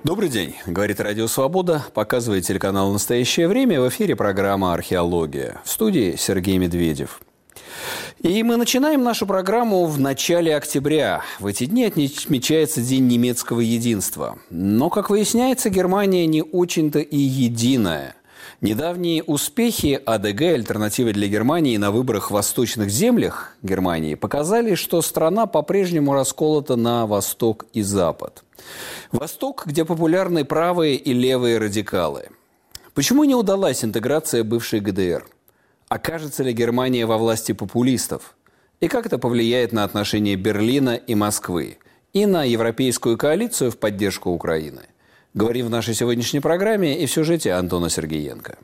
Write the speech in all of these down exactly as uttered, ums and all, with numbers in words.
Добрый день, говорит Радио Свобода, показывает телеканал «Настоящее время», в эфире программа «Археология». В студии Сергей Медведев. И мы начинаем нашу программу в начале октября. В эти дни отмечается День немецкого единства. Но, как выясняется, Германия не очень-то и единая. Недавние успехи АДГ, альтернативы для Германии, на выборах в восточных землях Германии показали, что страна по-прежнему расколота на восток и запад. Восток, где популярны правые и левые радикалы. Почему не удалась интеграция бывшей ГДР? Окажется ли Германия во власти популистов? И как это повлияет на отношения Берлина и Москвы? И на европейскую коалицию в поддержку Украины? Говорим в нашей сегодняшней программе и в сюжете Антона Сергеенко.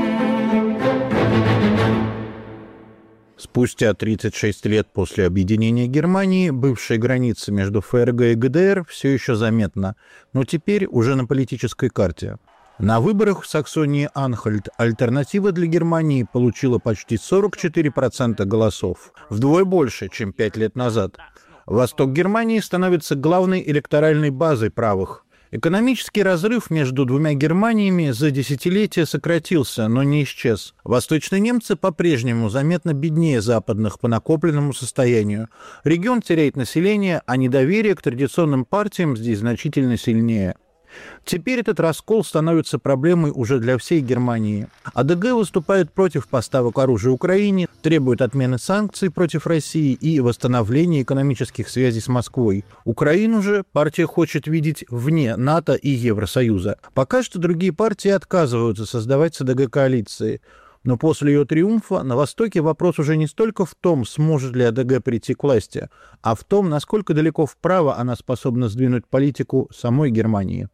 Спустя тридцать шесть лет после объединения Германии бывшая граница между ФРГ и ГДР все еще заметна, но теперь уже на политической карте. На выборах в Саксонии-Анхальт альтернатива для Германии получила почти сорок четыре процента голосов, вдвое больше, чем пять лет назад. Восток Германии становится главной электоральной базой правых. Экономический разрыв между двумя Германиями за десятилетия сократился, но не исчез. Восточные немцы по-прежнему заметно беднее западных по накопленному состоянию. Регион теряет население, а недоверие к традиционным партиям здесь значительно сильнее. Теперь этот раскол становится проблемой уже для всей Германии. АДГ выступает против поставок оружия Украине, требует отмены санкций против России и восстановления экономических связей с Москвой. Украину же партия хочет видеть вне НАТО и Евросоюза. Пока что другие партии отказываются создавать с АДГ коалиции. Но после ее триумфа на Востоке вопрос уже не столько в том, сможет ли АДГ прийти к власти, а в том, насколько далеко вправо она способна сдвинуть политику самой Германии.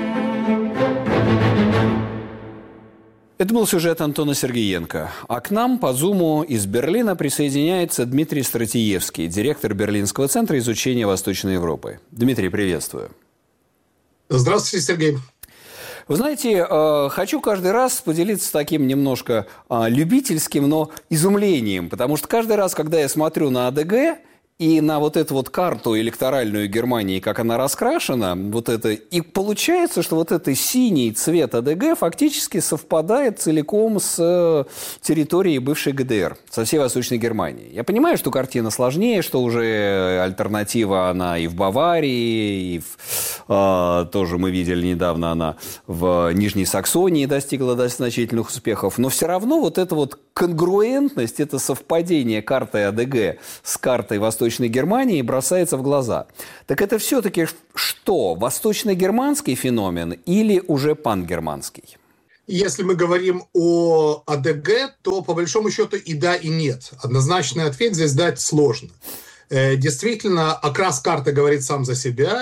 Это был сюжет Антона Сергеенко. А к нам по Зуму из Берлина присоединяется Дмитрий Стратиевский, директор Берлинского центра изучения Восточной Европы. Дмитрий, приветствую. Здравствуйте, Сергей. Вы знаете, хочу каждый раз поделиться таким немножко любительским, но изумлением, потому что каждый раз, когда я смотрю на АДГ и на вот эту вот карту электоральную Германии, как она раскрашена, вот это, и получается, что вот этот синий цвет АДГ фактически совпадает целиком с территорией бывшей ГДР, со всей Восточной Германии. Я понимаю, что картина сложнее, что уже альтернатива, она и в Баварии, и в, э, тоже мы видели недавно, она в Нижней Саксонии достигла достаточно значительных успехов, но все равно вот эта вот конгруентность, это совпадение карты АДГ с картой Восточной Германии бросается в глаза. Так это все-таки что? Восточно-германский феномен или уже пангерманский? Если мы говорим о АДГ, то по большому счету и да, и нет. Однозначный ответ здесь дать сложно. Действительно, окрас карты говорит сам за себя,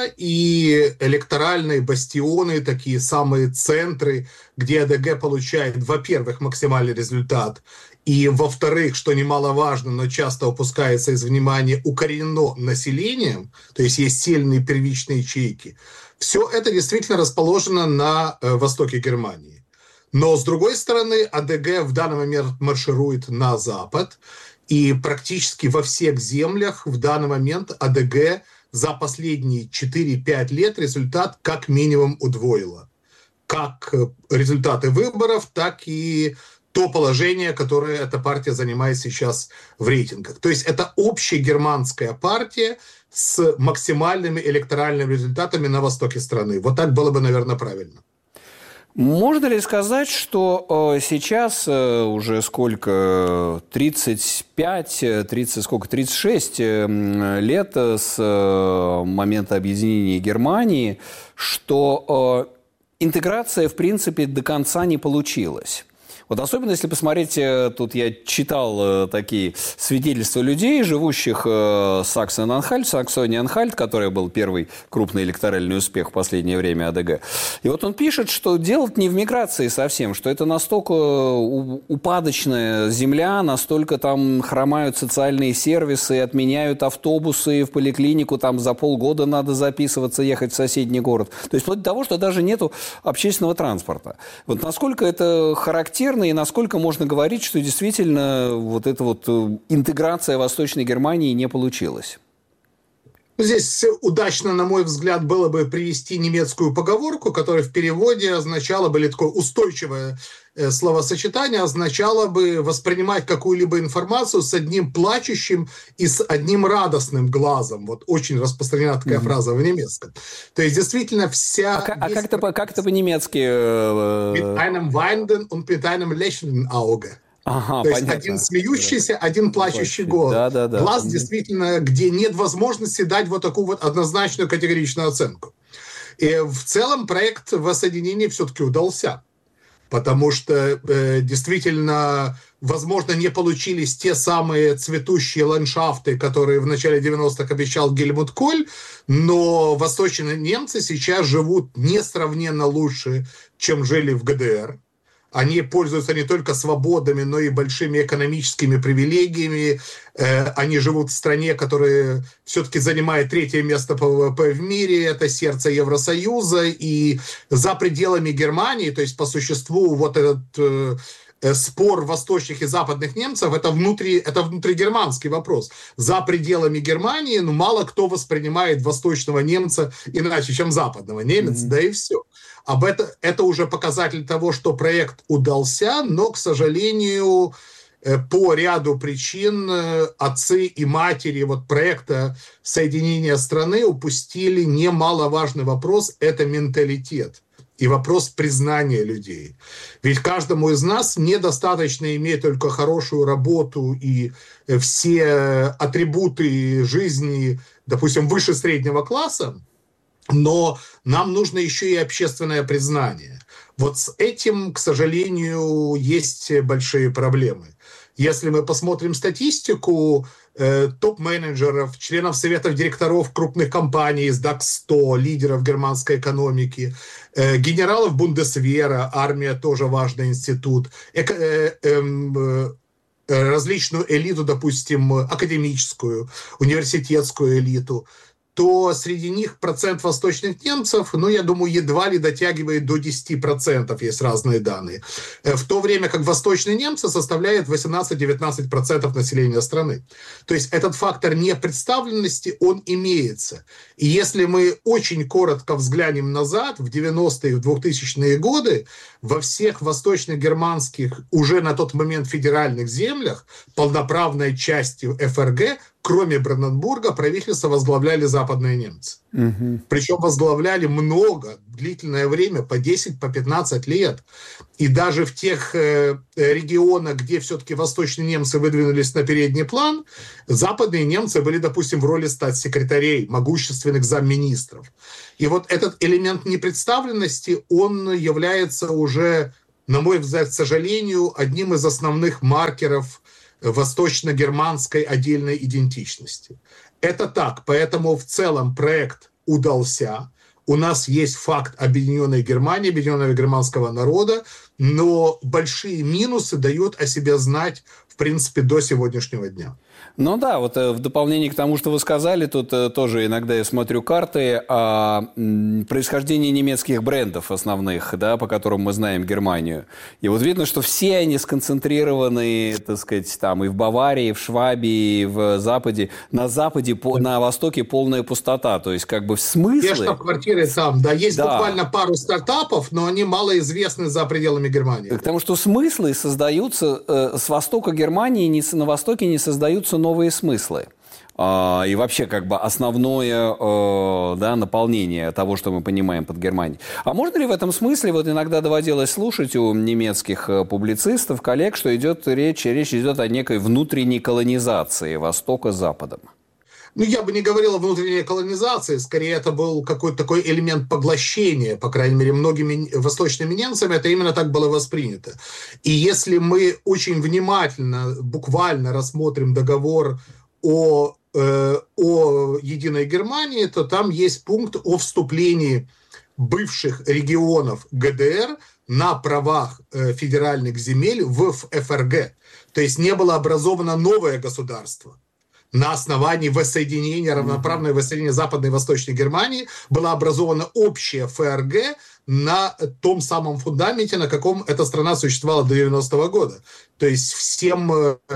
и электоральные бастионы, такие самые центры, где АДГ получает, во-первых, максимальный результат, и, во-вторых, что немаловажно, но часто упускается из внимания, укоренено населением, то есть есть сильные первичные ячейки. Все это действительно расположено на э, востоке Германии. Но, с другой стороны, АДГ в данный момент марширует на запад, и практически во всех землях в данный момент АДГ за последние четыре-пять лет результат как минимум удвоило. Как результаты выборов, так и то положение, которое эта партия занимает сейчас в рейтингах. То есть это общая германская партия с максимальными электоральными результатами на востоке страны. Вот так было бы, наверное, правильно. Можно ли сказать, что э, сейчас э, уже сколько, тридцать пять, тридцать, сколько, тридцать шесть э, лет с э, момента объединения Германии, что э, интеграция, в принципе, до конца не получилась? Вот особенно, если посмотреть, тут я читал такие свидетельства людей, живущих в Саксон-Анхальт, Саксония-Анхальт, который был первый крупный электоральный успех в последнее время АДГ. И вот он пишет, что дело не в миграции совсем, что это настолько упадочная земля, настолько там хромают социальные сервисы, отменяют автобусы в поликлинику, там за полгода надо записываться, ехать в соседний город. То есть вплоть до того, что даже нету общественного транспорта. Вот насколько это характерно и насколько можно говорить, что действительно вот эта вот интеграция Восточной Германии не получилась? Здесь удачно, на мой взгляд, было бы привести немецкую поговорку, которая в переводе означала бы, или такое устойчивое э, словосочетание, означало бы воспринимать какую-либо информацию с одним плачущим и с одним радостным глазом. Вот очень распространена такая mm-hmm. фраза в немецком. То есть действительно вся... А, а как, это, как это по-немецки? Mit einem weinenden und mit einem lächelnden Auge. Ага, То понятно. есть один смеющийся, один плачущий глаз. Да, да, да. Глаз действительно, где нет возможности дать вот такую вот однозначную категоричную оценку. И в целом проект воссоединения все-таки удался. Потому что э, действительно, возможно, не получились те самые цветущие ландшафты, которые в начале девяностых обещал Гельмут Коль, но восточные немцы сейчас живут несравненно лучше, чем жили в ГДР. Они пользуются не только свободами, но и большими экономическими привилегиями. Они живут в стране, которая все-таки занимает третье место по ВВП в мире. Это сердце Евросоюза. И за пределами Германии, то есть по существу вот этот спор восточных и западных немцев, это, внутри, это внутригерманский вопрос. За пределами Германии ну, мало кто воспринимает восточного немца иначе, чем западного. Немец, mm-hmm. да и все. Об это, это уже показатель того, что проект удался, но, к сожалению, по ряду причин отцы и матери вот проекта соединения страны упустили немаловажный вопрос – это менталитет и вопрос признания людей. Ведь каждому из нас недостаточно иметь только хорошую работу и все атрибуты жизни, допустим, выше среднего класса, но нам нужно еще и общественное признание. Вот с этим, к сожалению, есть большие проблемы. Если мы посмотрим статистику э, топ-менеджеров, членов советов директоров крупных компаний из дакс сто, лидеров германской экономики, э, генералов Бундесвера, армия тоже важный институт, эко, э, э, э, различную элиту, допустим, академическую, университетскую элиту, то среди них процент восточных немцев, ну, я думаю, едва ли дотягивает до десяти процентов, есть разные данные. В то время как восточные немцы составляют восемнадцать-девятнадцать процентов населения страны. То есть этот фактор непредставленности, он имеется. И если мы очень коротко взглянем назад, в девяностые и в двухтысячные годы, во всех восточно-германских, уже на тот момент федеральных землях, полноправной части эф эр гэ, кроме Бранденбурга, правительство возглавляли западные немцы. Угу. Причем возглавляли много, длительное время, по десять, по пятнадцать лет. И даже в тех э, регионах, где все-таки восточные немцы выдвинулись на передний план, западные немцы были, допустим, в роли статс-секретарей, могущественных замминистров. И вот этот элемент непредставленности, он является уже, на мой взгляд, к сожалению, одним из основных маркеров восточно-германской отдельной идентичности. Это так, поэтому в целом проект удался. У нас есть факт объединенной Германии, объединенного германского народа, но большие минусы дают о себе знать, в принципе, до сегодняшнего дня. Ну да, вот в дополнение к тому, что вы сказали, тут тоже иногда я смотрю карты о происхождении немецких брендов основных, да, по которым мы знаем Германию. И вот видно, что все они сконцентрированы, так сказать, там и в Баварии, и в Швабии, и в Западе. На Западе, по, на Востоке полная пустота. То есть как бы смыслы... Те штаб-квартиры там, да, есть да. буквально пару стартапов, но они малоизвестны за пределами Германии. Потому что смыслы создаются э, с востока Германии, не, на Востоке не создаются новые смыслы. Э, и вообще как бы основное э, да, наполнение того, что мы понимаем под Германией. А можно ли в этом смысле, вот иногда доводилось слушать у немецких публицистов, коллег, что идет речь, речь идет о некой внутренней колонизации Востока Западом? Ну, я бы не говорил о внутренней колонизации, скорее это был какой-то такой элемент поглощения, по крайней мере, многими восточными немцами это именно так было воспринято. И если мы очень внимательно, буквально рассмотрим договор о, э, о единой Германии, то там есть пункт о вступлении бывших регионов гэ дэ эр на правах э, федеральных земель в эф эр гэ. То есть не было образовано новое государство. на основании воссоединения, равноправного воссоединения Западной и Восточной Германии была образована общая ФРГ на том самом фундаменте, на каком эта страна существовала до девяностого года. То есть всем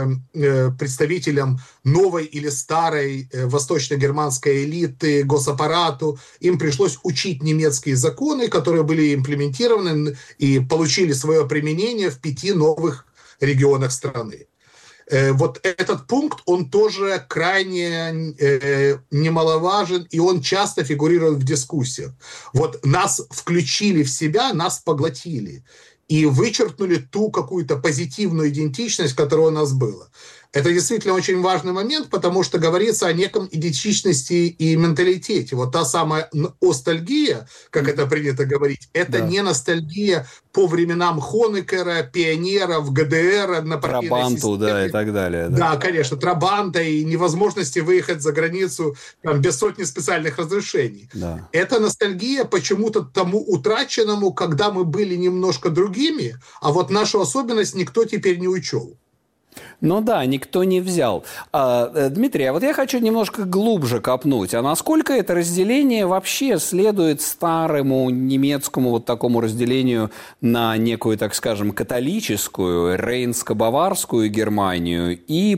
э, представителям новой или старой э, восточно-германской элиты, госаппарату, им пришлось учить немецкие законы, которые были имплементированы и получили свое применение в пяти новых регионах страны. Э, вот этот пункт, он тоже крайне э, немаловажен, и он часто фигурирует в дискуссиях. Вот нас включили в себя, нас поглотили и вычеркнули ту какую-то позитивную идентичность, которая у нас была. Это действительно очень важный момент, потому что говорится о неком идентичности и менталитете. Вот та самая ностальгия, как это принято говорить, это да. не ностальгия по временам Хонекера, пионеров, ГДР, однопартийной Трабанту, системы. да, и так далее. Да, да конечно, Трабанта и невозможности выехать за границу там, без сотни специальных разрешений. Да. Это ностальгия почему-то тому утраченному, когда мы были немножко другими, а вот нашу особенность никто теперь не учел. Ну да, никто не взял. А, Дмитрий, а вот я хочу немножко глубже копнуть. А насколько это разделение вообще следует старому немецкому вот такому разделению на некую, так скажем, католическую, рейнско-баварскую Германию и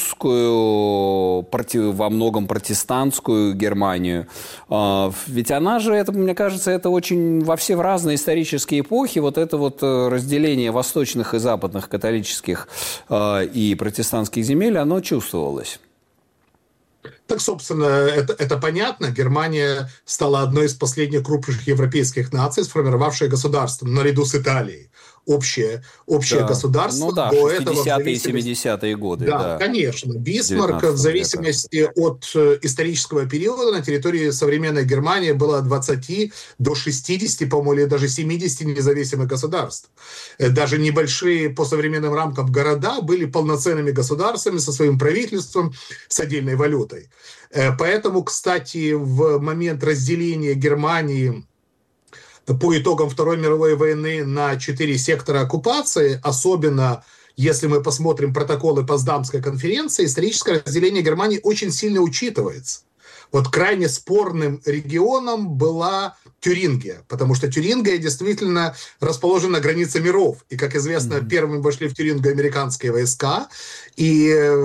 прусскую, во многом протестантскую Германию? А, ведь она же, это, мне кажется, это очень во все в разные исторические эпохи, вот это вот разделение восточных и западных католических и протестантских земель, оно чувствовалось. Так, собственно, это, это понятно. Германия стала одной из последних крупных европейских наций, сформировавшей государство наряду с Италией. Общее, общее да. государство. Ну да, шестидесятые и семидесятые годы. Да, да, конечно. Бисмарк в зависимости века. от исторического периода на территории современной Германии было от двадцати до шестидесяти, по-моему, или даже семидесяти независимых государств. Даже небольшие по современным рамкам города были полноценными государствами со своим правительством, с отдельной валютой. Поэтому, кстати, в момент разделения Германии по итогам Второй мировой войны на четыре сектора оккупации, особенно если мы посмотрим протоколы Потсдамской конференции, историческое разделение Германии очень сильно учитывается. Вот крайне спорным регионом была Тюрингия, потому что Тюрингия действительно расположена на границе миров. И, как известно, mm-hmm. первыми вошли в Тюрингию американские войска, и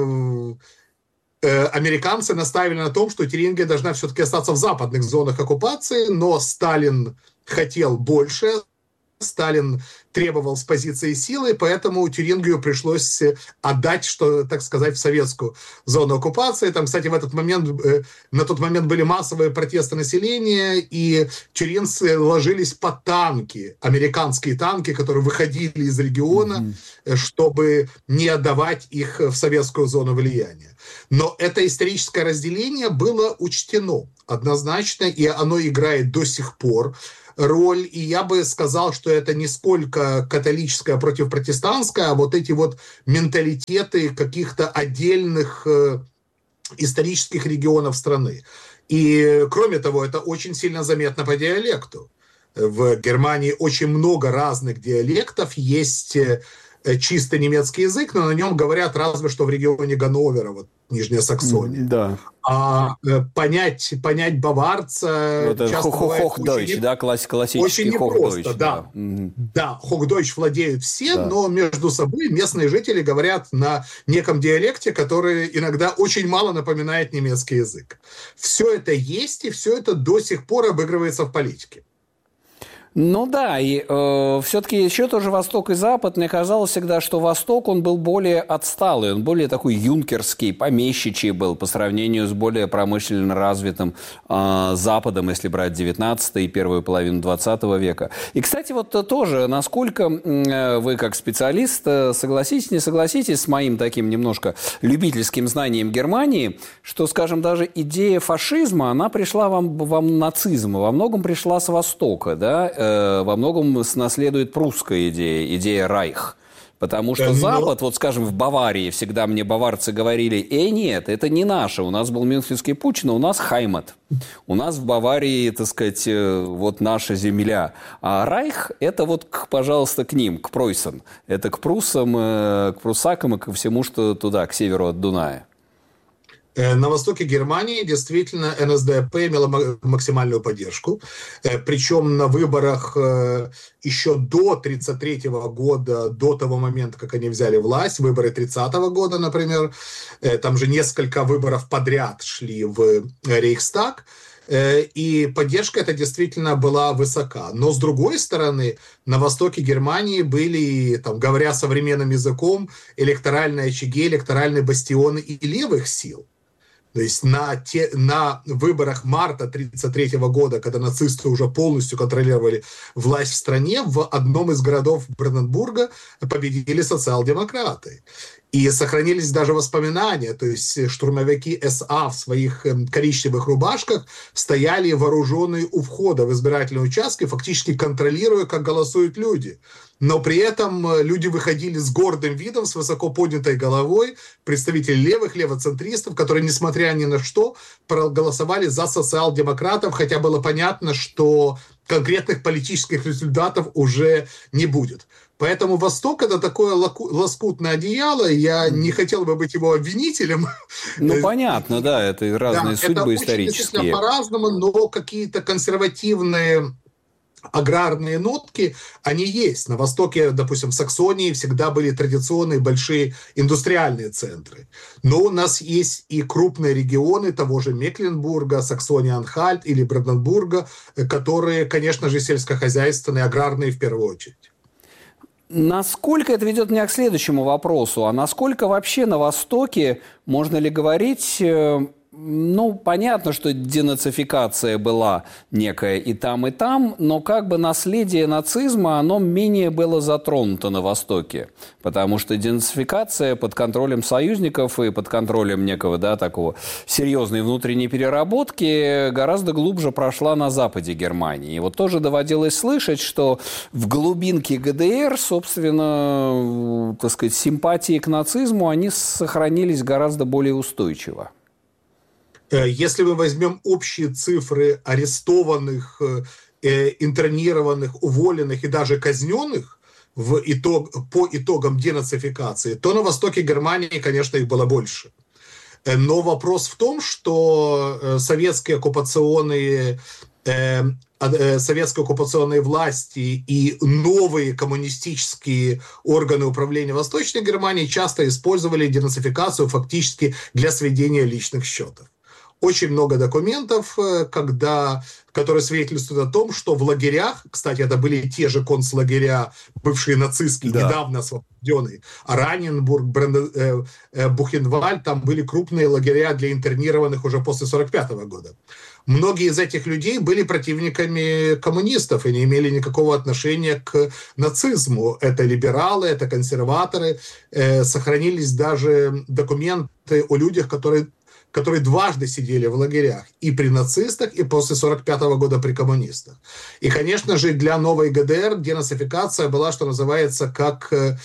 э, американцы наставили на том, что Тюрингия должна все-таки остаться в западных зонах оккупации, но Сталин хотел больше, Сталин требовал с позиции силы, поэтому Тюрингию пришлось отдать, что, так сказать, в советскую зону оккупации. Там, кстати, в этот момент, на тот момент были массовые протесты населения, и тюринцы ложились под танки, американские танки, которые выходили из региона, mm-hmm. чтобы не отдавать их в советскую зону влияния. Но это историческое разделение было учтено однозначно, и оно играет до сих пор роль, и я бы сказал, что это не сколько католическое против протестантское, а вот эти вот менталитеты каких-то отдельных э, исторических регионов страны. И, кроме того, это очень сильно заметно по диалекту. В Германии очень много разных диалектов, есть э, чисто немецкий язык, но на нем говорят разве что в регионе Ганновера, вот Нижняя Саксония. Да. А э, понять, понять баварца... Вот часто хох-дойч, да, класс, классический очень хох-дойч. Очень да. Да, да хох-дойч владеют все, да. но между собой местные жители говорят на неком диалекте, который иногда очень мало напоминает немецкий язык. Все это есть, и все это до сих пор обыгрывается в политике. Ну да, и э, все-таки еще тоже Восток и Запад, мне казалось всегда, что Восток, он был более отсталый, он более такой юнкерский, помещичий был по сравнению с более промышленно развитым э, Западом, если брать девятнадцатый и первую половину двадцатого века. И, кстати, вот тоже, насколько э, вы как специалист согласитесь, не согласитесь с моим таким немножко любительским знанием Германии, что, скажем, даже идея фашизма, она пришла вам, вам нацизма, во многом пришла с Востока, да, во многом наследует прусская идея, идея Райх. Потому что Запад, вот скажем, в Баварии всегда мне баварцы говорили: «Э, нет, это не наше, у нас был Мюнхенский путч, но у нас Хаймат. У нас в Баварии, так сказать, вот наша земля». А Райх – это вот, пожалуйста, к ним, к пройсам. Это к пруссам, к пруссакам и ко всему, что туда, к северу от Дуная. На востоке Германии действительно эн эс дэ эр пэ имела максимальную поддержку. Причем на выборах еще до тридцать третьего года, до того момента, как они взяли власть, выборы тридцатого года, например, там же несколько выборов подряд шли в Рейхстаг, и поддержка эта действительно была высока. Но, с другой стороны, на востоке Германии были, там, говоря современным языком, электоральные очаги, электоральные бастионы и левых сил. То есть на, те, на выборах марта тысяча девятьсот тридцать третьего года, когда нацисты уже полностью контролировали власть в стране, в одном из городов Бранденбурга победили социал-демократы. И сохранились даже воспоминания, то есть штурмовики эс а в своих коричневых рубашках стояли вооруженные у входа в избирательные участки, фактически контролируя, как голосуют люди. Но при этом люди выходили с гордым видом, с высоко поднятой головой, представители левых, левоцентристов, которые, несмотря ни на что, проголосовали за социал-демократов, хотя было понятно, что конкретных политических результатов уже не будет. Поэтому Восток – это такое лоскутное одеяло. Я не хотел бы быть его обвинителем. Ну, понятно, да, это разные да, судьбы это исторические. Очень по-разному, но какие-то консервативные аграрные нотки, они есть. На Востоке, допустим, в Саксонии всегда были традиционные большие индустриальные центры. Но у нас есть и крупные регионы того же Мекленбурга, Саксония-Анхальт или Бранденбурга, которые, конечно же, сельскохозяйственные, аграрные в первую очередь. Насколько это ведет меня к следующему вопросу. А насколько вообще на Востоке, можно ли говорить... Ну, понятно, что денацификация была некая и там, и там, но как бы наследие нацизма, оно менее было затронуто на Востоке, потому что денацификация под контролем союзников и под контролем некого, да, такого серьезной внутренней переработки гораздо глубже прошла на западе Германии. И вот тоже доводилось слышать, что в глубинке гэ дэ эр, собственно, так сказать, симпатии к нацизму, они сохранились гораздо более устойчиво. Если мы возьмем общие цифры арестованных, интернированных, уволенных и даже казненных в итог, по итогам денацификации, то на востоке Германии, конечно, их было больше. Но вопрос в том, что советские оккупационные, советские оккупационные власти и новые коммунистические органы управления Восточной Германии часто использовали денацификацию фактически для сведения личных счетов. Очень много документов, когда, которые свидетельствуют о том, что в лагерях, кстати, это были те же концлагеря, бывшие нацистские, да, недавно освобожденные, Ораниенбург, Бранден, э, э, Бухенвальд, там были крупные лагеря для интернированных уже после сорок пятого года. Многие из этих людей были противниками коммунистов и не имели никакого отношения к нацизму. Это либералы, это консерваторы. Э, сохранились даже документы о людях, которые... которые дважды сидели в лагерях и при нацистах, и после сорок пятого года при коммунистах. И, конечно же, для новой гэ дэ эр денацификация была, что называется, как э,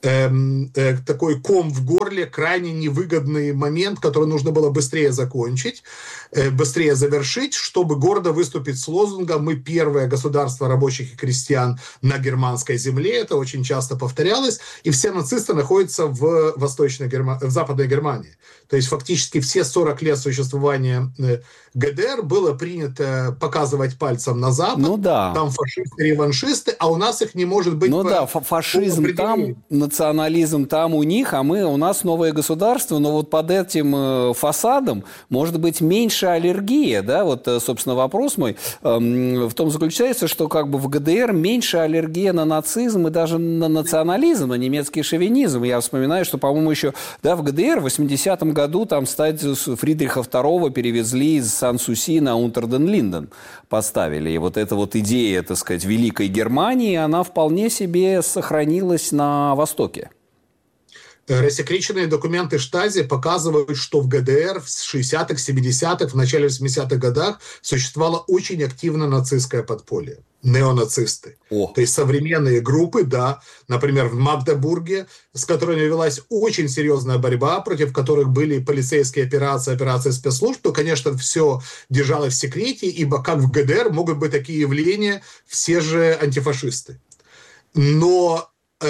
э, такой ком в горле, крайне невыгодный момент, который нужно было быстрее закончить, э, быстрее завершить, чтобы гордо выступить с лозунгом «Мы первое государство рабочих и крестьян на германской земле». Это очень часто повторялось. И все нацисты находятся в, Восточной Герма... в Западной Германии. То есть фактически все сорок лет существования гэ дэ эр было принято показывать пальцем на Запад. Ну да. Там фашисты, реваншисты, а у нас их не может быть. Ну по, да, фашизм там, национализм там у них, а мы, у нас новое государство, но вот под этим фасадом может быть меньше аллергия, да, вот, собственно, вопрос мой эм, в том заключается, что как бы в гэ дэ эр меньше аллергия на нацизм и даже на национализм, на немецкий шовинизм. Я вспоминаю, что, по-моему, еще, да, в гэ дэ эр в восьмидесятом году там статью Фридриха второго перевезли из Сан-Суси на Унтерден-Линден, поставили. И вот эта вот идея, так сказать, Великой Германии, она вполне себе сохранилась на Востоке. Рассекреченные документы Штази показывают, что в гэ дэ эр в шестидесятых, семидесятых, в начале восьмидесятых годах существовало очень активно нацистское подполье. Неонацисты. О. То есть современные группы, да, например, в Магдебурге, с которыми велась очень серьезная борьба, против которых были полицейские операции, операции спецслужб, то, конечно, все держалось в секрете, ибо как в гэ дэ эр могут быть такие явления, все же антифашисты. Но э,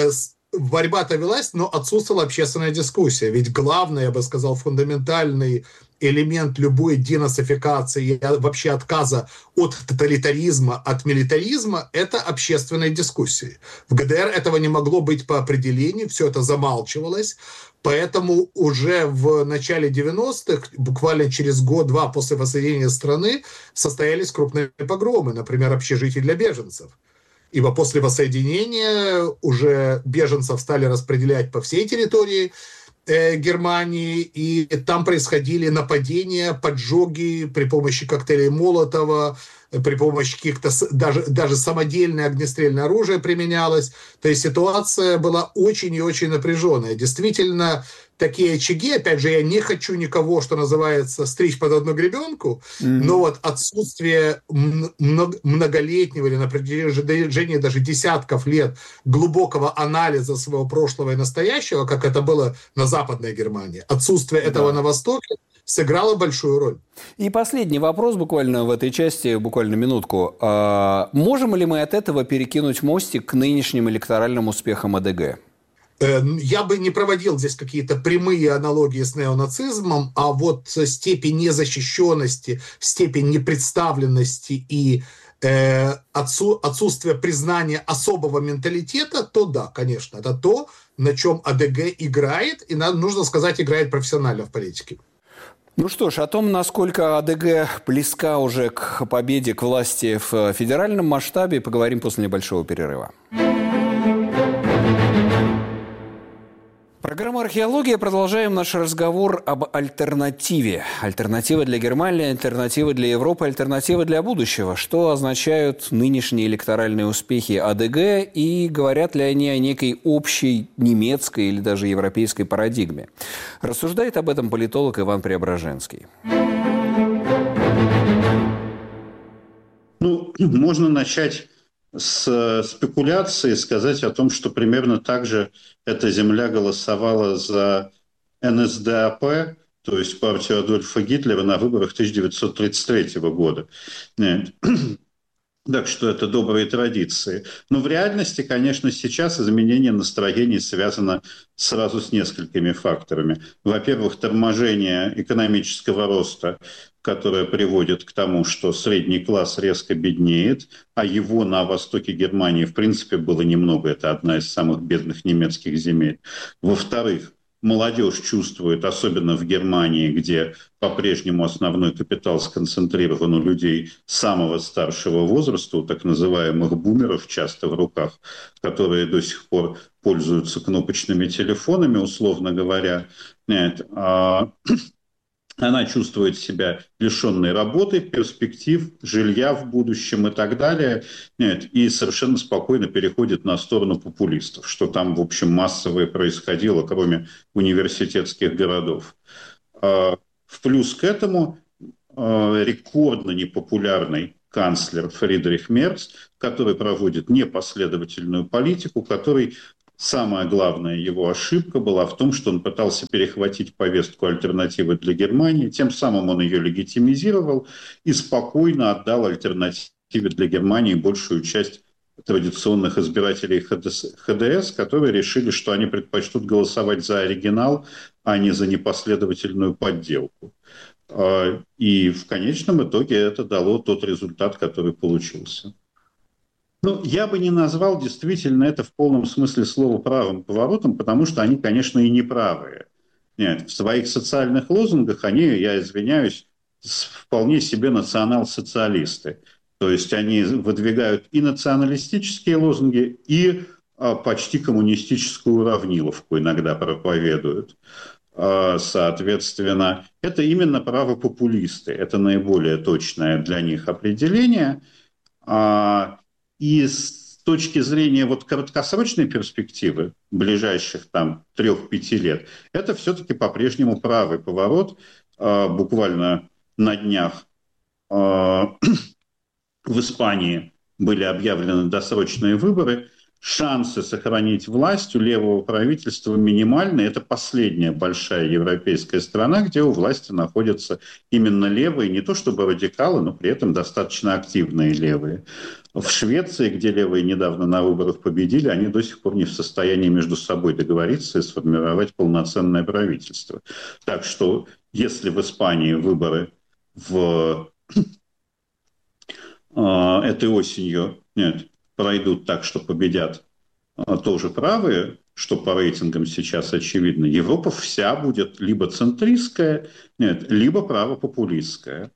борьба-то велась, но отсутствовала общественная дискуссия. Ведь главный, я бы сказал, фундаментальный элемент любой денацификации, вообще отказа от тоталитаризма, от милитаризма – это общественные дискуссии. В ГДР этого не могло быть по определению, все это замалчивалось. Поэтому уже в начале девяностых, буквально через год-два после воссоединения страны, состоялись крупные погромы, например, общежитий для беженцев. Ибо после воссоединения уже беженцев стали распределять по всей территории э, Германии, и там происходили нападения, поджоги при помощи коктейлей Молотова, при помощи каких-то, даже, даже самодельное огнестрельное оружие применялось. То есть ситуация была очень и очень напряженная. Действительно, такие очаги, опять же, я не хочу никого, что называется, стричь под одну гребенку, mm-hmm. но вот отсутствие многолетнего или на протяжении даже десятков лет глубокого анализа своего прошлого и настоящего, как это было на Западной Германии, отсутствие этого да. на Востоке, сыграла большую роль. И последний вопрос буквально в этой части, буквально минутку. А можем ли мы от этого перекинуть мостик к нынешним электоральным успехам АДГ? Я бы не проводил здесь какие-то прямые аналогии с неонацизмом, а вот степень незащищенности, степень непредставленности и э, отсу, отсутствие признания особого менталитета, то да, конечно, это то, на чем АДГ играет, и, нужно сказать, играет профессионально в политике. Ну что ж, о том, насколько АДГ близка уже к победе, к власти в федеральном масштабе, поговорим после небольшого перерыва. Программа «Археология». Продолжаем наш разговор об альтернативе. Альтернатива для Германии, альтернатива для Европы, альтернатива для будущего. Что означают нынешние электоральные успехи АДГ и говорят ли они о некой общей немецкой или даже европейской парадигме? Рассуждает об этом политолог Иван Преображенский. Ну, можно начать с спекуляции, сказать о том, что примерно так же эта земля голосовала за эн эс дэ а пэ, то есть партию Адольфа Гитлера, на выборах тысяча девятьсот тридцать третьего года. Нет. Так что это добрые традиции. Но в реальности, конечно, сейчас изменение настроений связано сразу с несколькими факторами. Во-первых, торможение экономического роста, которое приводит к тому, что средний класс резко беднеет, а его на востоке Германии, в принципе, было немного. Это одна из самых бедных немецких земель. Во-вторых, молодежь чувствует, особенно в Германии, где по-прежнему основной капитал сконцентрирован у людей самого старшего возраста, у так называемых бумеров часто в руках, которые до сих пор пользуются кнопочными телефонами, условно говоря. Нет, а она чувствует себя лишенной работы, перспектив, жилья в будущем и так далее. Нет, и совершенно спокойно переходит на сторону популистов, что там, в общем, массовое происходило, кроме университетских городов. В плюс к этому рекордно непопулярный канцлер Фридрих Мерц, который проводит непоследовательную политику, который... Самая главная его ошибка была в том, что он пытался перехватить повестку альтернативы для Германии, тем самым он ее легитимизировал и спокойно отдал альтернативе для Германии большую часть традиционных избирателей ха дэ эс, которые решили, что они предпочтут голосовать за оригинал, а не за непоследовательную подделку. И в конечном итоге это дало тот результат, который получился. Ну, я бы не назвал действительно это в полном смысле слова правым поворотом, потому что они, конечно, и не правые. Нет, в своих социальных лозунгах они, я извиняюсь, вполне себе национал-социалисты. То есть они выдвигают и националистические лозунги, и а, почти коммунистическую уравниловку иногда проповедуют. А, соответственно, это именно правопопулисты. Это наиболее точное для них определение. А, И с точки зрения вот краткосрочной перспективы, ближайших там трех-пяти лет, это все-таки по-прежнему правый поворот. Буквально на днях в Испании были объявлены досрочные выборы. Шансы сохранить власть у левого правительства минимальны. Это последняя большая европейская страна, где у власти находятся именно левые, не то чтобы радикалы, но при этом достаточно активные левые. В Швеции, где левые недавно на выборах победили, они до сих пор не в состоянии между собой договориться и сформировать полноценное правительство. Так что, если в Испании выборы в, э, этой осенью нет, пройдут так, что победят э, тоже правые, что по рейтингам сейчас очевидно, Европа вся будет либо центристская, нет, либо правопопулистская.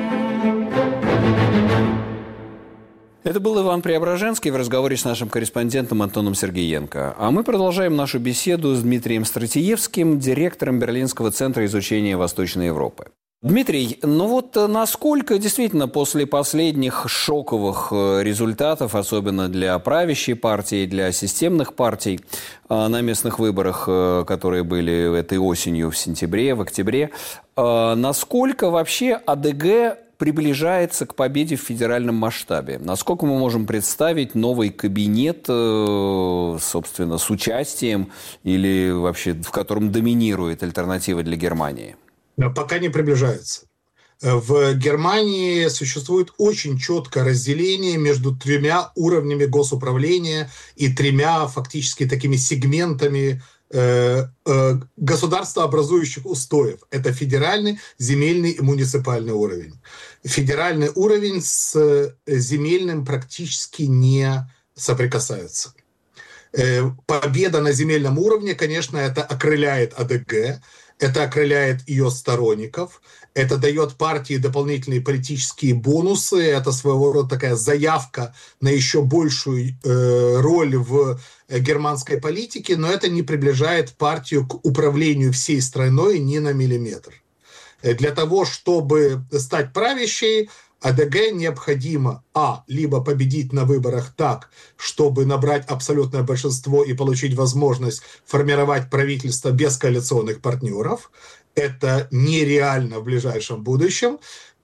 Это был Иван Преображенский в разговоре с нашим корреспондентом Антоном Сергеенко. А мы продолжаем нашу беседу с Дмитрием Стратиевским, директором Берлинского центра изучения Восточной Европы. Дмитрий, ну вот насколько действительно после последних шоковых результатов, особенно для правящей партии, для системных партий на местных выборах, которые были этой осенью в сентябре, в октябре, насколько вообще АДГ приближается к победе в федеральном масштабе? Насколько мы можем представить новый кабинет, собственно, с участием или вообще в котором доминирует альтернатива для Германии? Пока не приближается. В Германии существует очень четкое разделение между тремя уровнями госуправления и тремя фактически такими сегментами э, э, государствообразующих устоев. Это федеральный, земельный и муниципальный уровень. Федеральный уровень с земельным практически не соприкасается. Э, победа на земельном уровне, конечно, это окрыляет АДГ. Это окрыляет ее сторонников, это дает партии дополнительные политические бонусы, это своего рода такая заявка на еще большую э, роль в германской политике, но это не приближает партию к управлению всей страной ни на миллиметр. Для того, чтобы стать правящей, АДГ необходимо, а, либо победить на выборах так, чтобы набрать абсолютное большинство и получить возможность формировать правительство без коалиционных партнеров. Это нереально в ближайшем будущем.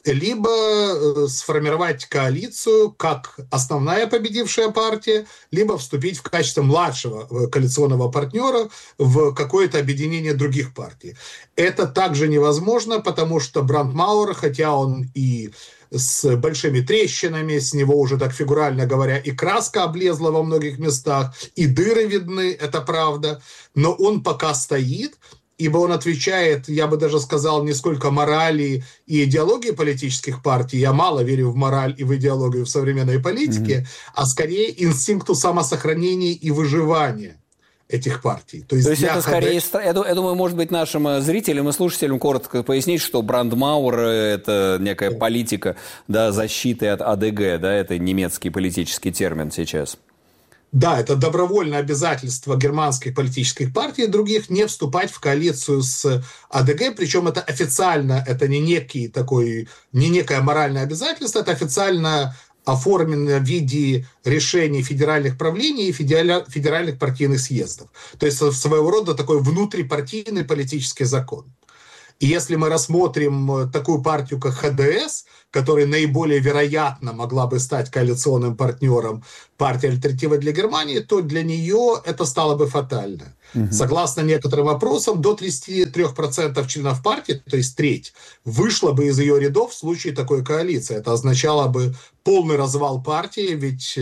Либо сформировать коалицию как основная победившая партия, либо вступить в качестве младшего коалиционного партнера в какое-то объединение других партий. Это также невозможно, потому что Брандмауэр, хотя он и с большими трещинами, с него уже, так фигурально говоря, и краска облезла во многих местах, и дыры видны, это правда, но он пока стоит, ибо он отвечает, я бы даже сказал, не сколько морали и идеологии политических партий, я мало верю в мораль и в идеологию в современной политике, mm-hmm. а скорее инстинкту самосохранения и выживания этих партий. То есть, То есть это скорее, ХД... я думаю, может быть, нашим зрителям и слушателям коротко пояснить, что Брандмауэр – это некая политика, да, защиты от АДГ, да, это немецкий политический термин сейчас. Да, это добровольное обязательство германских политических партий и других не вступать в коалицию с АДГ, причем это официально, это не некий такой, не некое моральное обязательство, это официально оформлено в виде решений федеральных правлений и федеральных партийных съездов. То есть своего рода такой внутрипартийный политический закон. И если мы рассмотрим такую партию, как ХДС, которая наиболее вероятно могла бы стать коалиционным партнером партии «Альтернатива для Германии», то для нее это стало бы фатально. Угу. Согласно некоторым вопросам, до тридцати трёх процентов членов партии, то есть треть, вышла бы из ее рядов в случае такой коалиции. Это означало бы полный развал партии, ведь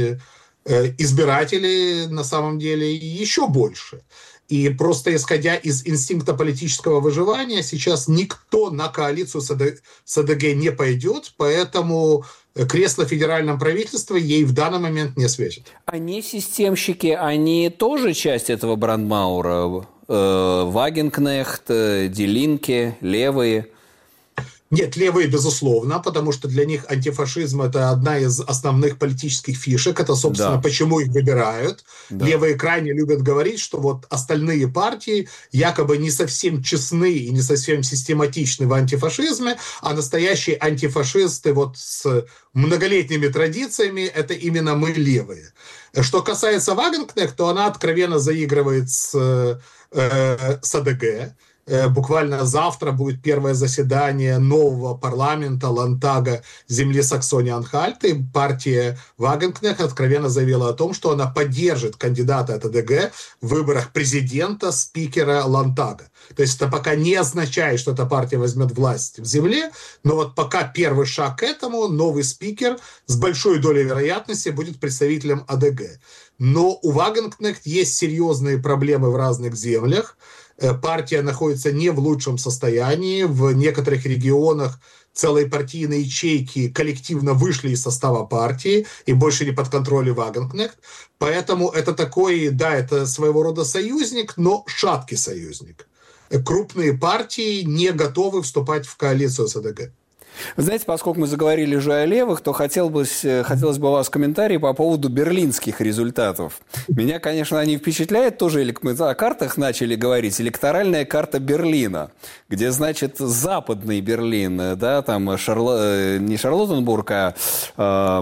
избиратели на самом деле еще больше. И просто исходя из инстинкта политического выживания, сейчас никто на коалицию с АДГ не пойдет, поэтому кресло в федеральном правительстве ей в данный момент не светит. Они системщики, они тоже часть этого Брандмауэра? Э, Вагенкнехт, Ди Линке, левые? Нет, левые, безусловно, потому что для них антифашизм – это одна из основных политических фишек. Это, собственно, да. почему их выбирают. Да. Левые крайне любят говорить, что вот остальные партии якобы не совсем честны и не совсем систематичны в антифашизме, а настоящие антифашисты вот с многолетними традициями – это именно мы, левые. Что касается Вагенкнехт, то она откровенно заигрывает с, э, с АДГ. Буквально завтра будет первое заседание нового парламента Ландтага земли Саксонии-Анхальт, и партия Вагенкнехт откровенно заявила о том, что она поддержит кандидата от АДГ в выборах президента, спикера Ландтага. То есть это пока не означает, что эта партия возьмет власть в земле, но вот пока первый шаг к этому, новый спикер с большой долей вероятности будет представителем АДГ. Но у Вагенкнехт есть серьезные проблемы в разных землях. Партия находится не в лучшем состоянии. В некоторых регионах целые партийные ячейки коллективно вышли из состава партии и больше не под контролем Вагенкнехт. Поэтому это такой, да, это своего рода союзник, но шаткий союзник. Крупные партии не готовы вступать в коалицию с АДГ. Вы знаете, поскольку мы заговорили уже о левых, то хотел бы, хотелось бы у вас комментарий по поводу берлинских результатов. Меня, конечно, они впечатляют. Тоже мы о картах начали говорить. Электоральная карта Берлина, где, значит, западный Берлин, да, там Шарло... не Шарлоттенбург, а э,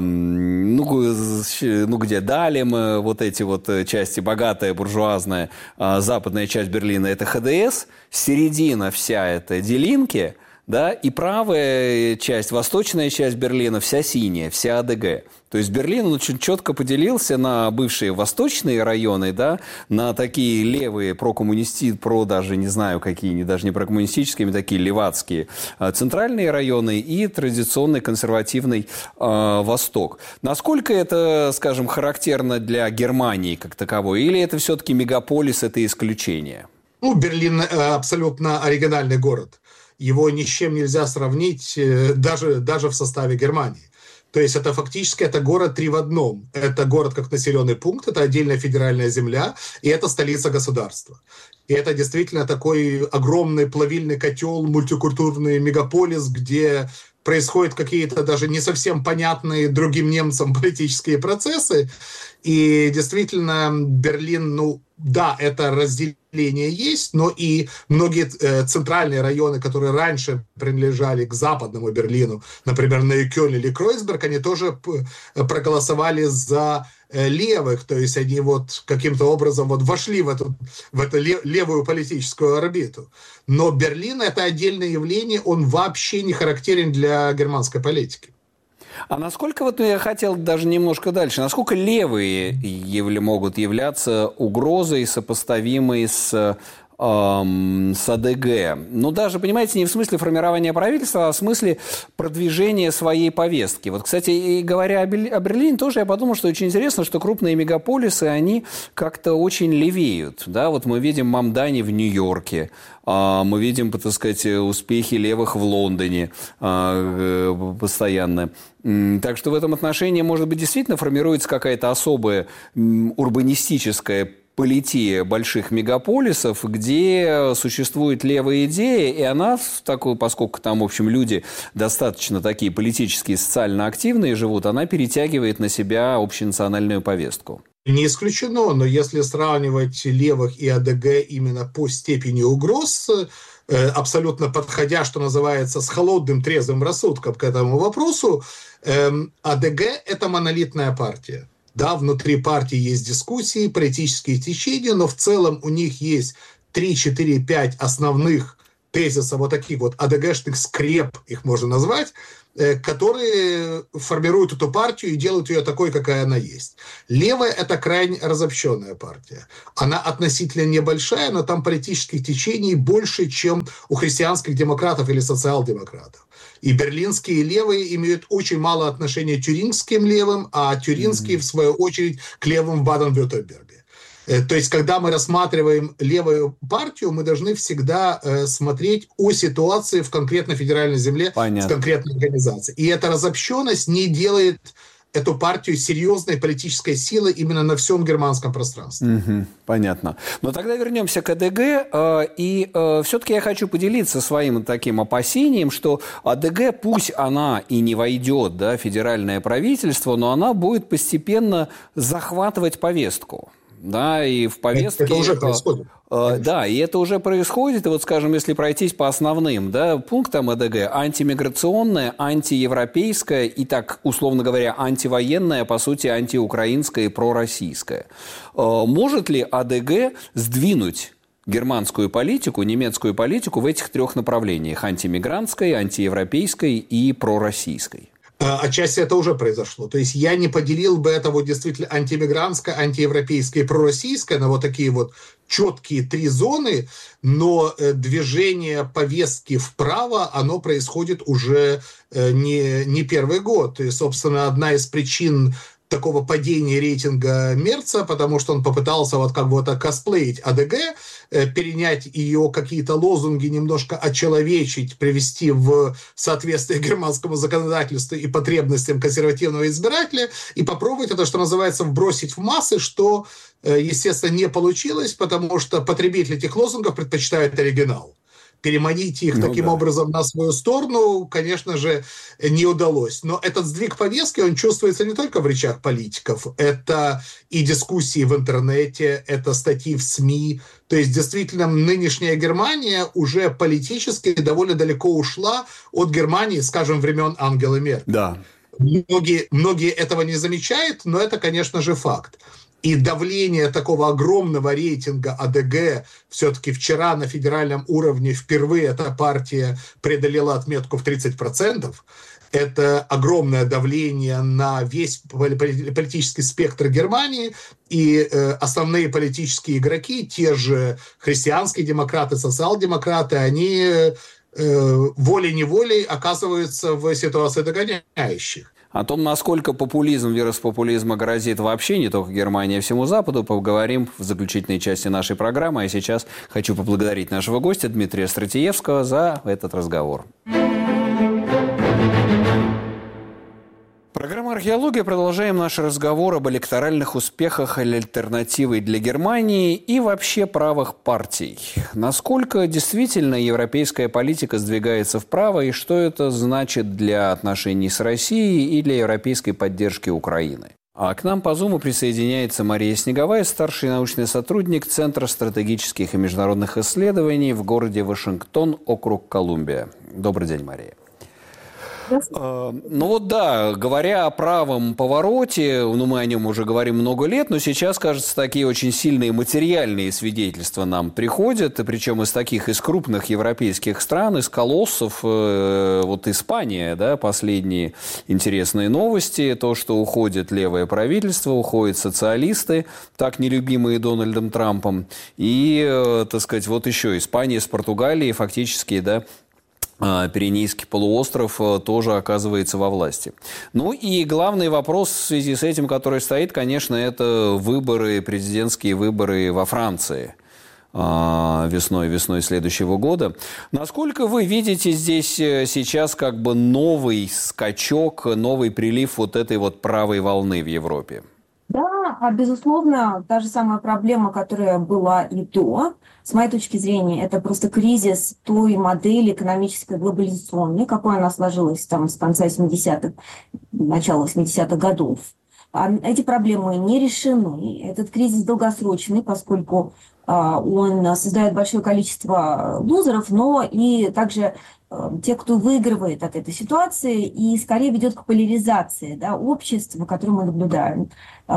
ну, ну, где Далем, вот эти вот части, богатая, буржуазная, э, западная часть Берлина – это ХДС, середина вся – это Делинке, да, и правая часть, восточная часть Берлина, вся синяя, вся АДГ. То есть Берлин очень четко поделился на бывшие восточные районы, да, на такие левые прокоммунисти, про даже не знаю какие, не, даже не прокоммунистические, такие левацкие центральные районы и традиционный консервативный э, Восток. Насколько это, скажем, характерно для Германии как таковой, или это все-таки мегаполис, это исключение? Ну, Берлин абсолютно оригинальный город. Его ни с чем нельзя сравнить даже, даже в составе Германии. То есть это фактически это город три в одном. Это город как населенный пункт, это отдельная федеральная земля, и это столица государства. И это действительно такой огромный плавильный котел, мультикультурный мегаполис, где происходят какие-то даже не совсем понятные другим немцам политические процессы. И действительно Берлин, ну да, это разделение есть, но и многие э, центральные районы, которые раньше принадлежали к западному Берлину, например, Нейкёльн или Кройцберг, они тоже проголосовали за э, левых, то есть они вот каким-то образом вот вошли в эту, в эту левую политическую орбиту. Но Берлин — это отдельное явление, он вообще не характерен для германской политики. А насколько, вот я хотел даже немножко дальше, насколько левые явля, могут являться угрозой, сопоставимой с, эм, с АДГ? Ну, даже, понимаете, не в смысле формирования правительства, а в смысле продвижения своей повестки. Вот, кстати, и говоря о, Бел... о Берлине, тоже я подумал, что очень интересно, что крупные мегаполисы, они как-то очень левеют. Да? Вот мы видим Мамдани в Нью-Йорке, мы видим, так сказать, успехи левых в Лондоне постоянно. Так что в этом отношении, может быть, действительно формируется какая-то особая урбанистическая полития больших мегаполисов, где существует левая идея, и она, такую, поскольку там, в общем, люди достаточно такие политические, социально активные живут, она перетягивает на себя общенациональную повестку. Не исключено, но если сравнивать левых и АДГ именно по степени угроз, абсолютно подходя, что называется, с холодным трезвым рассудком к этому вопросу, АДГ – это монолитная партия. Да, внутри партии есть дискуссии, политические течения, но в целом у них есть три, четыре, пять основных тезисов, вот таких вот АДГшных скреп, их можно назвать, которые формируют эту партию и делают ее такой, какая она есть. Левая – это крайне разобщенная партия. Она относительно небольшая, но там политических течений больше, чем у христианских демократов или социал-демократов. И берлинские левые имеют очень мало отношения к тюрингским левым, а тюрингские, mm-hmm. в свою очередь, к левым в Баден-Вюртемберге. То есть, когда мы рассматриваем левую партию, мы должны всегда э, смотреть о ситуации в конкретной федеральной земле, Понятно. С конкретной организацией. И эта разобщенность не делает эту партию серьезной политической силой именно на всем германском пространстве. Угу, понятно. Но тогда вернемся к АДГ. Э, и э, все-таки я хочу поделиться своим таким опасением, что АДГ, пусть она и не войдет, да, в федеральное правительство, но она будет постепенно захватывать повестку. Да, и в повестке... Это уже происходит. Э, да, и это уже происходит. И вот, скажем, если пройтись по основным, да, пунктам АДГ, антимиграционная, антиевропейская и, так, условно говоря, антивоенная, по сути, антиукраинская и пророссийская. Э, может ли АДГ сдвинуть германскую политику, немецкую политику в этих трех направлениях – антимигрантской, антиевропейской и пророссийской? Отчасти это уже произошло. То есть я не поделил бы это вот действительно антимигрантское, антиевропейское и пророссийское на вот такие вот четкие три зоны, но движение повестки вправо, оно происходит уже не, не первый год. И, собственно, одна из причин такого падения рейтинга Мерца, потому что он попытался вот как бы вот косплеить АДГ, э, перенять ее какие-то лозунги, немножко очеловечить, привести в соответствие германскому законодательству и потребностям консервативного избирателя, и попробовать это, что называется, вбросить в массы, что, э, естественно, не получилось, потому что потребители этих лозунгов предпочитают оригинал. Переманить их ну, таким да. образом на свою сторону, конечно же, не удалось. Но этот сдвиг повестки, он чувствуется не только в речах политиков. Это и дискуссии в интернете, это статьи в СМИ. То есть, действительно, нынешняя Германия уже политически довольно далеко ушла от Германии, скажем, времен Ангелы Меркель. Да. Многие, многие этого не замечают, но это, конечно же, факт. И давление такого огромного рейтинга АДГ, все-таки вчера на федеральном уровне впервые эта партия преодолела отметку в тридцать процентов. Это огромное давление на весь политический спектр Германии. И э, основные политические игроки, те же христианские демократы, социал-демократы, они э, волей-неволей оказываются в ситуации догоняющих. О том, насколько популизм, вирус популизма грозит вообще не только Германии, а всему Западу, поговорим в заключительной части нашей программы. А сейчас хочу поблагодарить нашего гостя Дмитрия Стратиевского за этот разговор. Программа «Археология». Продолжаем наш разговор об электоральных успехах или альтернативой для Германии и вообще правых партий. Насколько действительно европейская политика сдвигается вправо и что это значит для отношений с Россией и для европейской поддержки Украины? А к нам по Зуму присоединяется Мария Снеговая, старший научный сотрудник Центра стратегических и международных исследований в городе Вашингтон, округ Колумбия. Добрый день, Мария. Ну вот да, говоря о правом повороте, ну мы о нем уже говорим много лет, но сейчас, кажется, такие очень сильные материальные свидетельства нам приходят, причем из таких, из крупных европейских стран, из колоссов, вот Испания, да, последние интересные новости, то, что уходит левое правительство, уходят социалисты, так нелюбимые Дональдом Трампом, и, так сказать, вот еще Испания с Португалией фактически, да, Пиренейский полуостров тоже оказывается во власти. Ну и главный вопрос в связи с этим, который стоит, конечно, это выборы, президентские выборы во Франции весной, весной следующего года. Насколько вы видите здесь сейчас как бы новый скачок, новый прилив вот этой вот правой волны в Европе? Да, безусловно, та же самая проблема, которая была и до. С моей точки зрения, это просто кризис той модели экономической глобализационной, какой она сложилась там с конца семидесятых, начала восьмидесятых годов. Эти проблемы не решены. Этот кризис долгосрочный, поскольку он создает большое количество лузеров, но и также те, кто выигрывает от этой ситуации, и скорее ведет к поляризации, да, общества, которое мы наблюдаем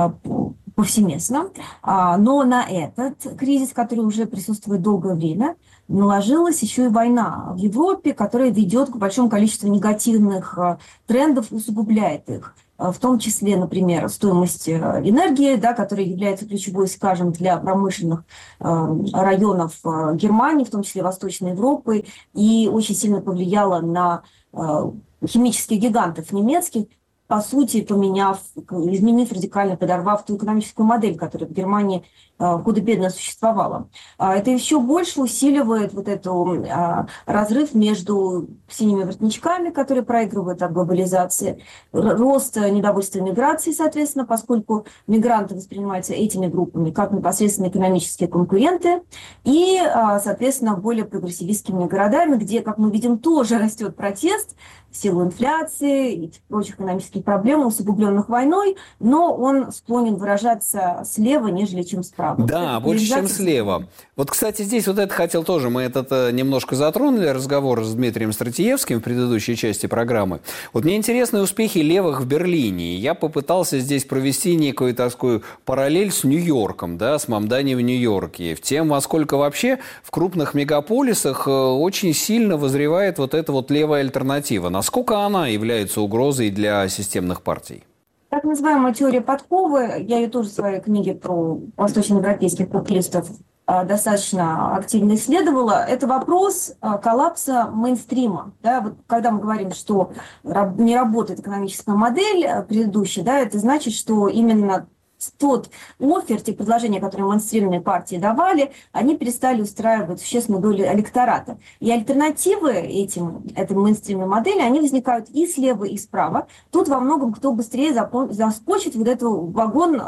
повсеместно. Но на этот кризис, который уже присутствует долгое время, наложилась еще и война в Европе, которая ведет к большому количеству негативных трендов, усугубляет их. В том числе, например, стоимость энергии, да, которая является ключевой, скажем, для промышленных районов Германии, в том числе Восточной Европы, и очень сильно повлияла на химических гигантов немецких, по сути, поменяв, изменив радикально, подорвав ту экономическую модель, которая в Германии худо-бедно существовала. Это еще больше усиливает вот этот разрыв между синими воротничками, которые проигрывают от глобализации, рост недовольства миграцией, соответственно, поскольку мигранты воспринимаются этими группами как непосредственно экономические конкуренты, и, соответственно, более прогрессивистскими городами, где, как мы видим, тоже растет протест в силу инфляции и прочих экономических экономических проблем, усугубленных войной, но он склонен выражаться слева, нежели чем справа. Да, это больше, чем слева. Вот, кстати, здесь вот это хотел тоже, мы это немножко затронули, разговор с Дмитрием Стратиевским в предыдущей части программы. Вот мне интересны успехи левых в Берлине. Я попытался здесь провести некую такую параллель с Нью-Йорком, да, с Мамдани в Нью-Йорке, в тем, во сколько вообще в крупных мегаполисах очень сильно вызревает вот эта вот левая альтернатива. Насколько она является угрозой для системных партий? Так называемая теория подковы, я ее тоже в своей книге про восточноевропейских популистов достаточно активно исследовала, это вопрос коллапса мейнстрима. Да, вот когда мы говорим, что не работает экономическая модель предыдущая, да, это значит, что именно тот оффер, те предложения, которые мейнстримные партии давали, они перестали устраивать существенную долю электората. И альтернативы этим, этой мейнстримной модели, они возникают и слева, и справа. Тут во многом кто быстрее заскочит вот эту вагон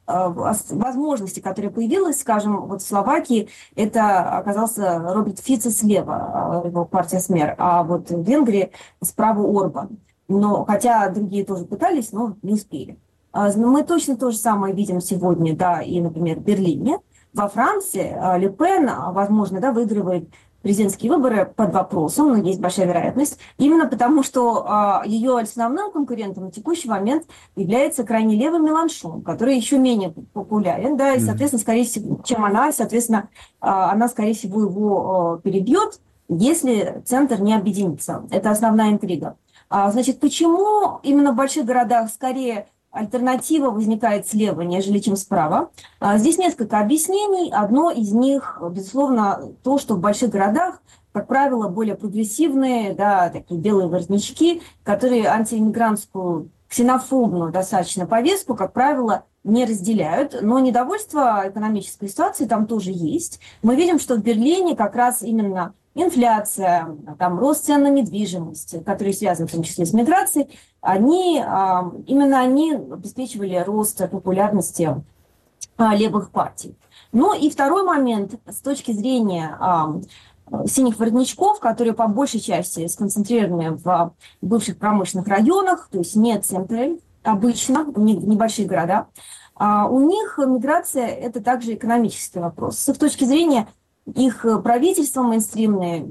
возможности, которая появилась, скажем, вот в Словакии, это оказался Роберт Фицо слева, его партия СМЕР, а вот в Венгрии справа Орбан. Но, хотя другие тоже пытались, но не успели. Мы точно то же самое видим сегодня, да, и, например, в Берлине. Во Франции Ле Пен, возможно, да, выигрывает президентские выборы под вопросом, но есть большая вероятность, именно потому, что а, ее основным конкурентом на текущий момент является крайне левый Меланшон, который еще менее популярен, да, и, соответственно, скорее всего, чем она, и, соответственно, а, она, скорее всего, его а, перебьет, если центр не объединится. Это основная интрига. А, значит, почему именно в больших городах скорее альтернатива возникает слева, нежели чем справа? Здесь несколько объяснений. Одно из них, безусловно, то, что в больших городах, как правило, более прогрессивные, да, такие белые воротнички, которые антииммигрантскую, ксенофобную достаточно повестку, как правило, не разделяют. Но недовольство экономической ситуацией там тоже есть. Мы видим, что в Берлине как раз именно инфляция, там, рост цен на недвижимость, которые связаны в том числе с миграцией, они, именно они обеспечивали рост популярности левых партий. Ну и второй момент с точки зрения синих воротничков, которые по большей части сконцентрированы в бывших промышленных районах, то есть не центры обычно, не небольшие города, у них миграция – это также экономический вопрос. С их точки зрения их правительство мейнстримное,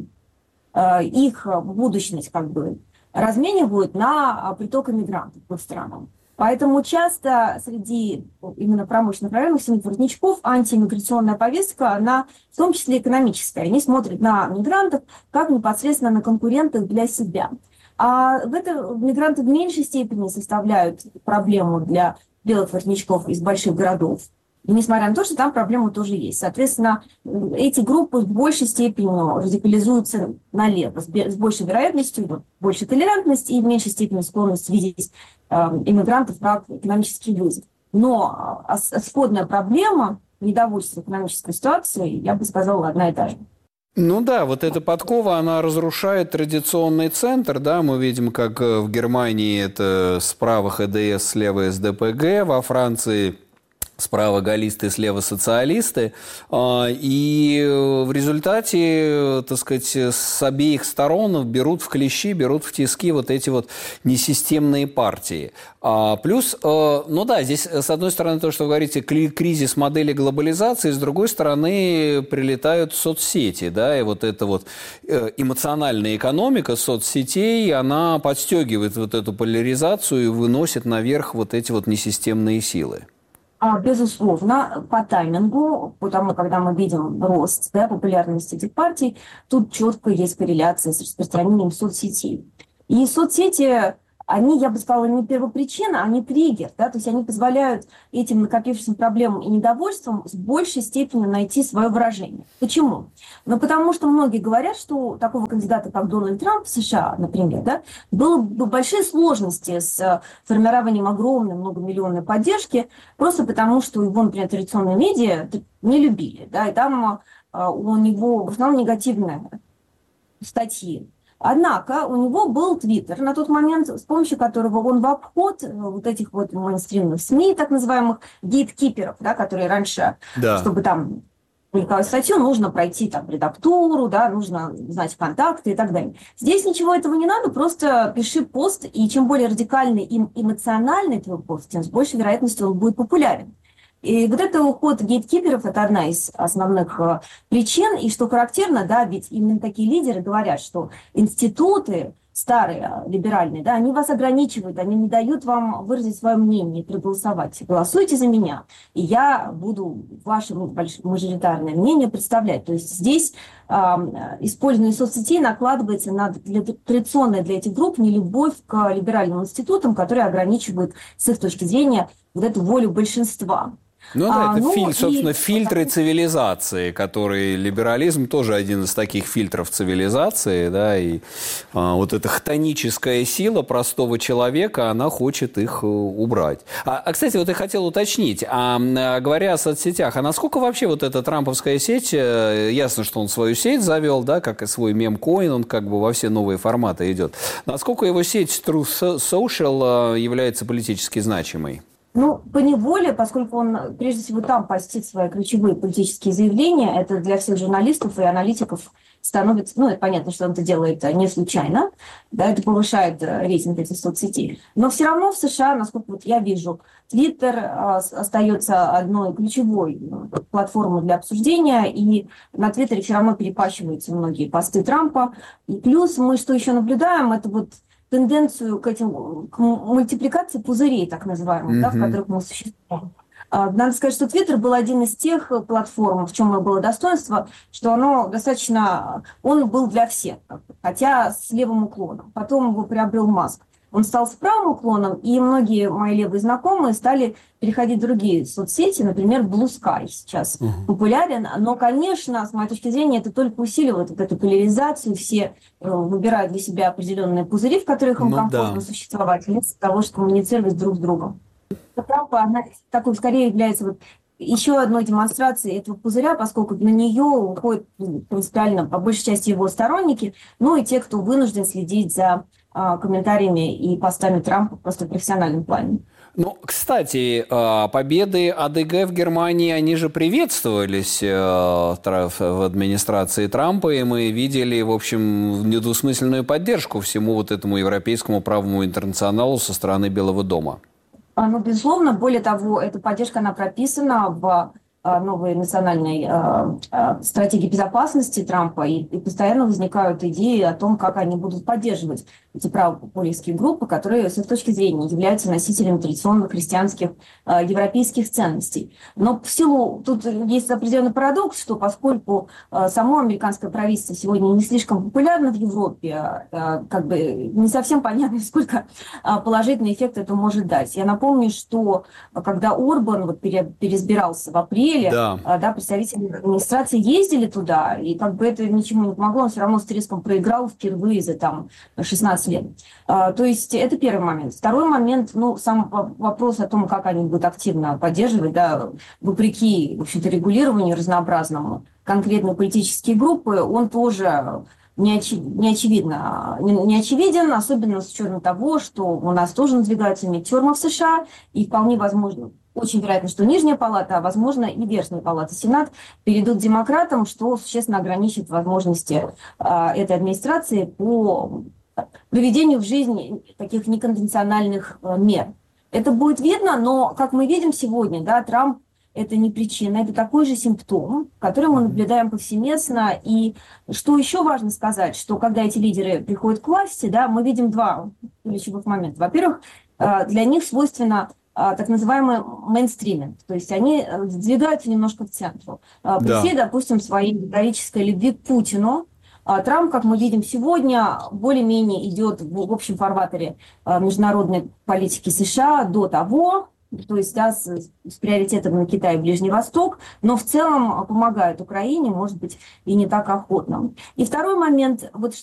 их будущность как бы разменивают на приток иммигрантов в их странам. Поэтому часто среди именно промышленных районов синих воротничков антииммиграционная повестка, она в том числе экономическая. Они смотрят на мигрантов как непосредственно на конкурентов для себя. А в это мигранты в меньшей степени составляют проблему для белых воротничков из больших городов. И несмотря на то, что там проблемы тоже есть. Соответственно, эти группы в большей степени радикализуются налево, с большей вероятностью, вот, большей толерантности и в меньшей степени склонность видеть э, иммигрантов как экономический вызов. Но исходная проблема недовольства экономической ситуацией, я бы сказала, одна и та же. Ну да, вот эта подкова, она разрушает традиционный центр, да, мы видим, как в Германии это справа ХДС, слева СДПГ, во Франции справа галлисты, слева социалисты, и в результате, так сказать, с обеих сторон берут в клещи, берут в тиски вот эти вот несистемные партии. Плюс, ну да, здесь, с одной стороны, то, что вы говорите, кризис модели глобализации, с другой стороны, прилетают соцсети, да, и вот эта вот эмоциональная экономика соцсетей, она подстегивает вот эту поляризацию и выносит наверх вот эти вот несистемные силы. Безусловно, по таймингу, потому когда мы видим рост, да, популярности этих партий, тут четко есть корреляция с распространением соцсетей. И соцсети, они, я бы сказала, не первопричина, они триггер, да, то есть они позволяют этим накопившимся проблемам и недовольствам с большей степенью найти свое выражение. Почему? Ну, потому что многие говорят, что у такого кандидата, как Дональд Трамп в США, например, да, было бы большие сложности с формированием огромной многомиллионной поддержки, просто потому что его, например, традиционные медиа не любили, да, и там у него в основном негативные статьи. Однако у него был Твиттер на тот момент, с помощью которого он в обход вот этих вот мейнстримных СМИ, так называемых гейткиперов, да, которые раньше, да. чтобы там публиковать статью, нужно пройти там редактуру, да, нужно знать контакты и так далее. Здесь ничего этого не надо, просто пиши пост, и чем более радикальный и эмоциональный твой пост, тем с большей вероятностью он будет популярен. И вот это уход гейткиперов – это одна из основных э, причин. И что характерно, да, ведь именно такие лидеры говорят, что институты старые, либеральные, да, они вас ограничивают, они не дают вам выразить свое мнение, проголосовать. Голосуйте за меня, и я буду ваше мажоритарное мнение представлять. То есть здесь э, использование соцсетей накладывается на для, традиционная для этих групп нелюбовь к либеральным институтам, которые ограничивают, с их точки зрения, вот эту волю большинства. Ну да, а, это, ну, филь, собственно, и... фильтры цивилизации, которые либерализм тоже один из таких фильтров цивилизации, да, и а, вот эта хтоническая сила простого человека, она хочет их убрать. А, а кстати, вот я хотел уточнить, а, говоря о соцсетях, а насколько вообще вот эта трамповская сеть, ясно, что он свою сеть завел, да, как и свой мемкоин, он как бы во все новые форматы идет, насколько его сеть Truth Social является политически значимой? Ну, поневоле, поскольку он, прежде всего, там постит свои ключевые политические заявления, это для всех журналистов и аналитиков становится, ну, это понятно, что он это делает не случайно, да, это повышает рейтинг этих соцсетей. Но все равно в США, насколько вот я вижу, Твиттер остается одной ключевой платформой для обсуждения, и на Твиттере все равно перепащиваются многие посты Трампа. И плюс мы что еще наблюдаем, это вот тенденцию к этим к мультипликации пузырей, так называемых, mm-hmm. да, в которых мы существуем. Надо сказать, что Твиттер был один из тех платформ, в чем было достоинство, что оно достаточно, он был для всех, хотя с левым уклоном. Потом его приобрел Маск. Он стал с правым уклоном, и многие мои левые знакомые стали переходить в другие соцсети, например, Blue Sky сейчас uh-huh. популярен. Но, конечно, с моей точки зрения, это только усиливает вот эту поляризацию. Все выбирают для себя определенные пузыри, в которых им ну, комфортно да. существовать, вместо того, чтобы коммуницировать друг с другом. Трампа, она такой скорее является вот еще одной демонстрацией этого пузыря, поскольку на нее уходят принципиально по большей части его сторонники, ну и те, кто вынужден следить за комментариями и постами Трампа просто в профессиональном плане. Ну, кстати, победы АДГ в Германии, они же приветствовались в администрации Трампа, и мы видели, в общем, недвусмысленную поддержку всему вот этому европейскому правому интернационалу со стороны Белого дома. Ну, безусловно, более того, эта поддержка, она прописана в новой национальной э, э, стратегии безопасности Трампа, и, и постоянно возникают идеи о том, как они будут поддерживать эти правопопулистские группы, которые, с их точки зрения, являются носителями традиционных христианских э, европейских ценностей. Но в силу, тут есть определенный парадокс, что поскольку э, само американское правительство сегодня не слишком популярно в Европе, э, как бы не совсем понятно, сколько э, положительный эффект это может дать. Я напомню, что э, когда Орбан вот, пере, переизбирался в апреле, Да. Да, представители администрации ездили туда, и как бы это ничему не помогло, он все равно с треском проиграл впервые за там, шестнадцать лет. А, то есть это первый момент. Второй момент, ну, сам вопрос о том, как они будут активно поддерживать, да, вопреки, в общем-то, регулированию разнообразному, конкретные политические группы, он тоже не, очи, не, очевидно, не, не очевиден, особенно с учетом того, что у нас тоже надвигаются мидтермы в США, и вполне возможно, очень вероятно, что Нижняя палата, а возможно и Верхняя палата, Сенат перейдут к демократам, что существенно ограничит возможности а, этой администрации по проведению в жизни таких неконвенциональных а, мер. Это будет видно, но, как мы видим сегодня, да, Трамп – это не причина, это такой же симптом, который мы наблюдаем повсеместно. И что еще важно сказать, что когда эти лидеры приходят к власти, да, мы видим два ключевых момента. Во-первых, а, для них свойственно так называемый мейнстриминг. То есть они сдвигаются немножко к центру. При да. всей, допустим, своей исторической любви к Путину, Трамп, как мы видим сегодня, более-менее идет в общем фарватере международной политики США до того, то есть да, с, с приоритетом на Китай и Ближний Восток, но в целом помогает Украине, может быть, и не так охотно. И второй момент, вот